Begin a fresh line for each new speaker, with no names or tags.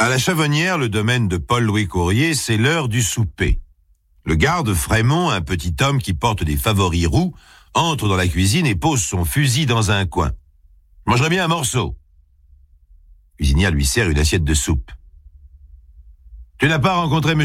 À la Chavonnière, le domaine de Paul-Louis Courrier, c'est l'heure du souper. Le garde Frémont, un petit homme qui porte des favoris roux, entre dans la cuisine et pose son fusil dans un coin. « Je mangerais bien un morceau. » Le cuisinière lui sert une assiette de soupe. « Tu n'as pas rencontré monsieur ?